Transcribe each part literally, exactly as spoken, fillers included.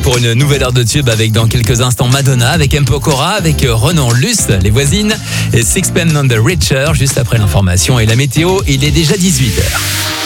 pour une nouvelle heure de tube avec dans quelques instants Madonna, avec M. Pokora, avec Renan Luce, les voisines, et Sixpence None the Richer, juste après l'information et la météo. Il est déjà dix-huit heures.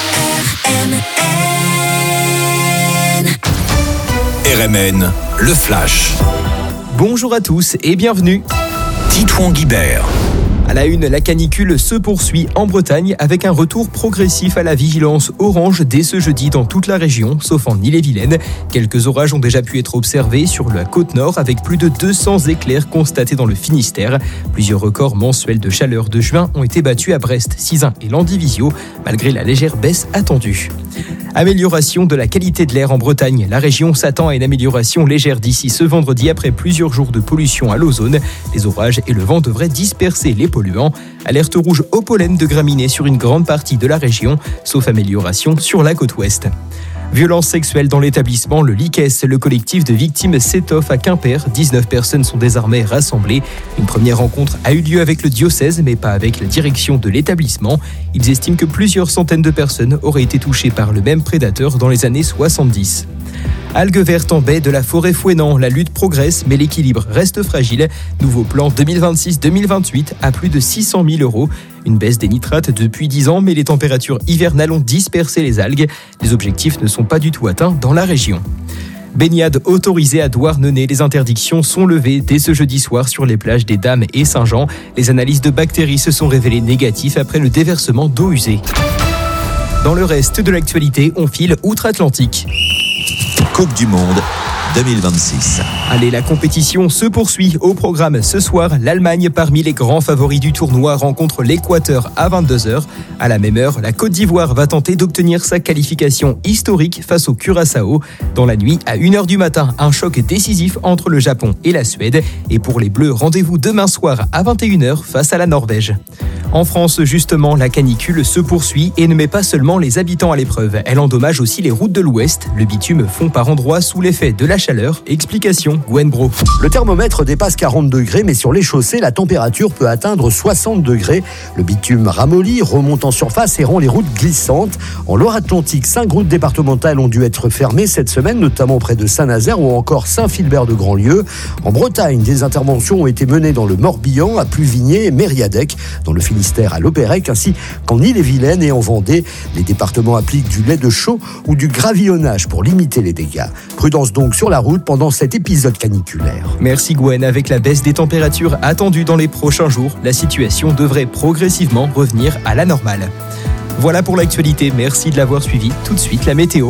R M N, le Flash. Bonjour à tous et bienvenue. Titouan Guibert. À la une, la canicule se poursuit en Bretagne avec un retour progressif à la vigilance orange dès ce jeudi dans toute la région, sauf en Ille-et-Vilaine. Quelques orages ont déjà pu être observés sur la côte nord avec plus de deux cents éclairs constatés dans le Finistère. Plusieurs records mensuels de chaleur de juin ont été battus à Brest, Sizun et Landivisiau, malgré la légère baisse attendue. Amélioration de la qualité de l'air en Bretagne. La région s'attend à une amélioration légère d'ici ce vendredi après plusieurs jours de pollution à l'ozone. Les orages et le vent devraient disperser les polluants. Alerte rouge au pollen de graminées sur une grande partie de la région, sauf amélioration sur la côte ouest. Violence sexuelle dans l'établissement, le L I C E S, le collectif de victimes s'étoffe à Quimper. dix-neuf personnes sont désormais rassemblées. Une première rencontre a eu lieu avec le diocèse, mais pas avec la direction de l'établissement. Ils estiment que plusieurs centaines de personnes auraient été touchées par le même prédateur dans les années soixante-dix. Algues vertes en baie de la forêt Fouesnant, la lutte progresse mais l'équilibre reste fragile. Nouveau plan deux mille vingt-six deux mille vingt-huit à plus de six cent mille euros. Une baisse des nitrates depuis dix ans, mais les températures hivernales ont dispersé les algues. Les objectifs ne sont pas du tout atteints dans la région. Baignade autorisée à Douarnenez, les interdictions sont levées dès ce jeudi soir sur les plages des Dames et Saint-Jean. Les analyses de bactéries se sont révélées négatives après le déversement d'eau usée. Dans le reste de l'actualité, on file outre-Atlantique. Coupe du Monde deux mille vingt-six. Allez, la compétition se poursuit. Au programme ce soir, l'Allemagne, parmi les grands favoris du tournoi, rencontre l'Équateur à vingt-deux heures. À la même heure, la Côte d'Ivoire va tenter d'obtenir sa qualification historique face au Curaçao. Dans la nuit, à une heure du matin, un choc décisif entre le Japon et la Suède. Et pour les Bleus, rendez-vous demain soir à vingt et une heures face à la Norvège. En France, justement, la canicule se poursuit et ne met pas seulement les habitants à l'épreuve. Elle endommage aussi les routes de l'Ouest. Le bitume fond par endroits sous l'effet de la chaleur. Explication, Gwen Bro. Le thermomètre dépasse quarante degrés, mais sur les chaussées, la température peut atteindre soixante degrés. Le bitume ramollit, remonte en surface et rend les routes glissantes. En Loire-Atlantique, cinq routes départementales ont dû être fermées cette semaine, notamment près de Saint-Nazaire ou encore Saint-Philbert-de-Grandlieu. En Bretagne, des interventions ont été menées dans le Morbihan, à Pluvigné et Mériadec, dans le Finistère à Lopérec, ainsi qu'en Ille-et-Vilaine et en Vendée. Les départements appliquent du lait de chaux ou du gravillonnage pour limiter les dégâts. Prudence donc sur la route pendant cet épisode caniculaire. Merci Gwen. Avec la baisse des températures attendues dans les prochains jours, la situation devrait progressivement revenir à la normale. Voilà pour l'actualité. Merci de l'avoir suivi. Tout de suite, la météo.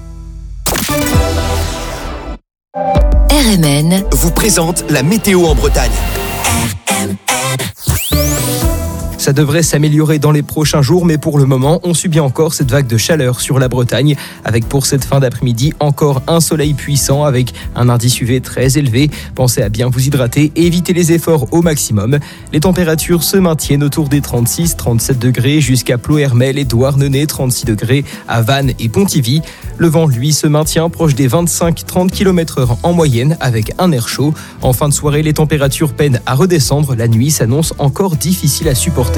R M N vous présente la météo en Bretagne. R M N. Ça devrait s'améliorer dans les prochains jours, mais pour le moment, on subit encore cette vague de chaleur sur la Bretagne, avec pour cette fin d'après-midi encore un soleil puissant avec un indice U V très élevé. Pensez à bien vous hydrater et éviter les efforts au maximum. Les températures se maintiennent autour des trente-six à trente-sept degrés jusqu'à Ploërmel et Douarnenez, trente-six degrés à Vannes et Pontivy. Le vent, lui, se maintient proche des vingt-cinq à trente kilomètres heure en moyenne avec un air chaud. En fin de soirée, les températures peinent à redescendre. La nuit s'annonce encore difficile à supporter.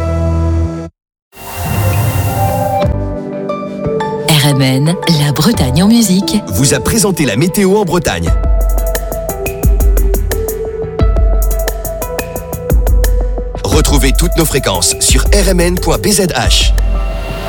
R M N, la Bretagne en musique, vous a présenté la météo en Bretagne. Retrouvez toutes nos fréquences sur r m n point b z h.